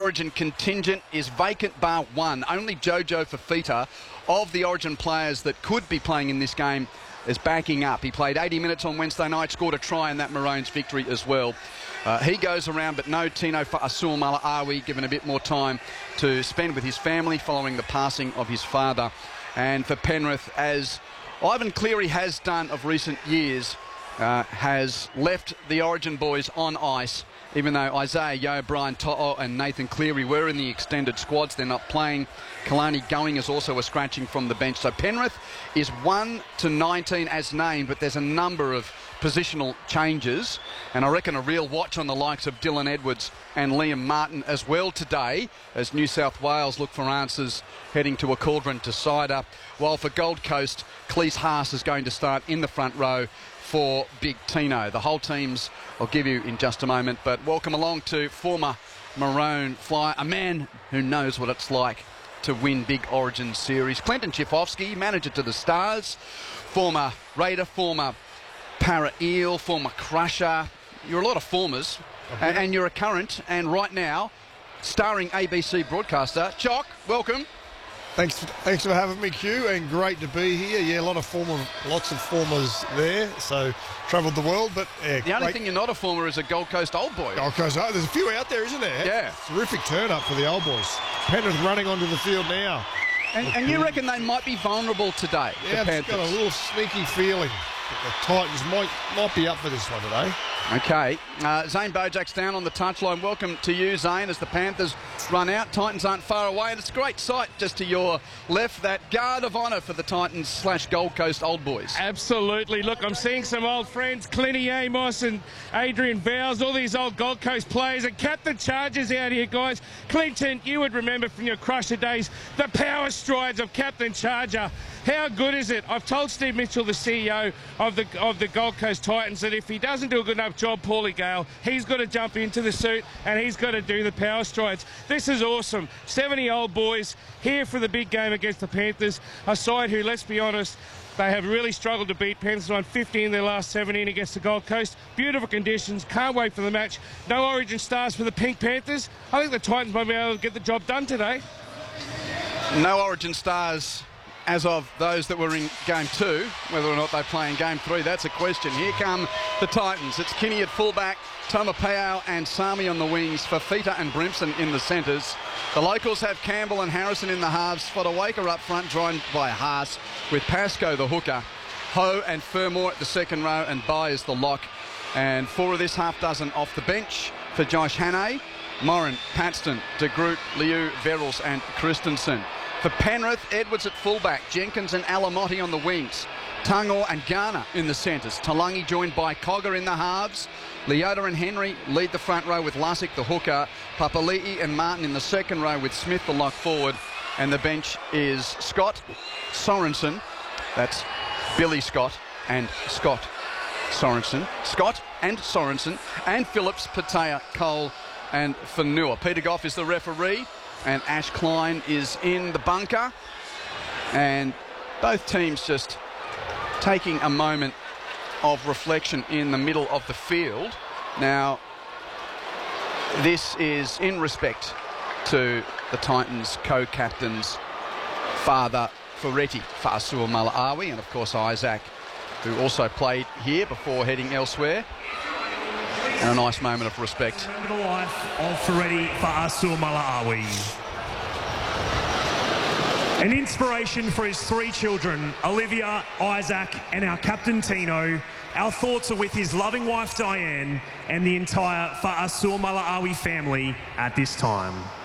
Origin contingent is vacant bar one. Only Jojo Fifita of the Origin players that could be playing in this game is backing up. He played 80 minutes on Wednesday night, scored a try in that Maroons victory as well. He goes around, but no Tino Fa'asuamaleaui, given a bit more time to spend with his family following the passing of his father. And for Penrith, as Ivan Cleary has done of recent years, has left the Origin boys on ice, even though Isaiah Yeo, Brian To'o and Nathan Cleary were in the extended squads. They're not playing. Kalani Going is also a scratching from the bench. So Penrith is 1 to 19 as named, but there's a number of positional changes, and I reckon a real watch on the likes of Dylan Edwards and Liam Martin as well today, as New South Wales look for answers heading to a cauldron to cider, while for Gold Coast, Cleese Haas is going to start in the front row for Big Tino. The whole teams I'll give you in just a moment, but welcome along to former Maroon flyer, a man who knows what it's like to win big Origin series. Clinton Chifovsky, manager to the Stars, former Raider, former Para Eel, former Crusher. You're a lot of formers, and you're a current, and right now, starring ABC broadcaster. Chock, welcome. Thanks for having me, Q, and great to be here. Yeah, lots of formers there, so travelled the world, but yeah, the only thing you're not a former is a Gold Coast old boy. Gold Coast, there's a few out there, isn't there? Yeah. Terrific turn up for the old boys. Penrith running onto the field now. And you reckon they might be vulnerable today? Yeah, I've got a little sneaky feeling that the Titans might be up for this one today. Okay, Zane Bojak's down on the touchline. Welcome to you, Zane, as the Panthers run out. Titans aren't far away, and it's a great sight just to your left, that guard of honour for the Titans / Gold Coast old boys. Absolutely. Look, I'm seeing some old friends, Clinty Amos and Adrian Vowles, all these old Gold Coast players, and Captain Chargers out here, guys. Clinton, you would remember from your Crusher days the power strides of Captain Charger. How good is it? I've told Steve Mitchell, the CEO of the Gold Coast Titans, that if he doesn't do a good enough job, Paulie Gale, he's got to jump into the suit and he's got to do the power strides. This is awesome. 70 old boys here for the big game against the Panthers, a side who, let's be honest, they have really struggled to beat. Panthers won 15 in their last 17 against the Gold Coast. Beautiful conditions. Can't wait for the match. No Origin stars for the Pink Panthers. I think the Titans might be able to get the job done today. No Origin stars as of those that were in Game 2. Whether or not they play in Game 3, that's a question. Here come the Titans. It's Kinney at fullback, Tomapao and Sami on the wings, Fifita and Brimson in the centres. The locals have Campbell and Harrison in the halves, Fodawaker up front, joined by Haas, with Pascoe the hooker, Ho and Fermor at the second row, and Byers the lock. And 4 of this half dozen off the bench for Josh Hannay, Morin, Paxton, De Groot, Liu, Verrills and Christensen. For Penrith, Edwards at fullback, Jenkins and Alamotti on the wings, Tangor and Garner in the centres, Talangi joined by Cogger in the halves, Leota and Henry lead the front row with Lussick the hooker, Papali'i and Martin in the second row with Smith the lock forward, and the bench is Scott, Sorensen, that's Billy Scott and Scott Sorensen, and Phillips, Patea, Cole and Fanua. Peter Goff is the referee, and Ash Klein is in the bunker, and both teams just taking a moment of reflection in the middle of the field. Now, this is in respect to the Titans co-captain's father, Ferretti Fa'asuamaleaui, and of course Isaac, who also played here before heading elsewhere. And a nice moment of respect. Remember the life of Ferretti Fa'asuamaleaui. An inspiration for his 3 children, Olivia, Isaac and our captain Tino. Our thoughts are with his loving wife Diane and the entire Fa'asuamaleaui family at this time.